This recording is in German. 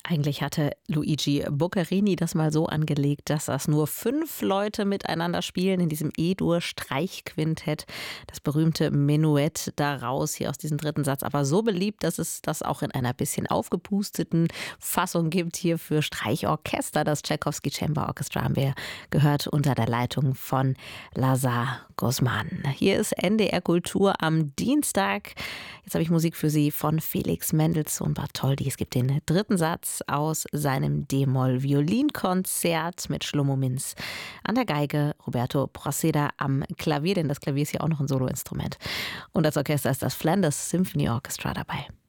Eigentlich hatte Luigi Boccherini das mal so angelegt, dass das nur 5 Leute miteinander spielen in diesem E-Dur-Streichquintett. Das berühmte Menuett daraus hier aus diesem dritten Satz. Aber so beliebt, dass es das auch in einer bisschen aufgepusteten Fassung gibt hier für Streichorchester. Das Tchaikovsky Chamber Orchestra haben wir gehört unter der Leitung von Lazar Guzman. Hier ist NDR Kultur am Dienstag. Jetzt habe ich Musik für Sie von Felix Mendelssohn Bartholdy. Es gibt den dritten Satz aus seinem D-Moll-Violinkonzert mit Shlomo Mintz an der Geige, Roberto Proceda am Klavier, denn das Klavier ist ja auch noch ein Soloinstrument. Und als Orchester ist das Flanders Symphony Orchestra dabei.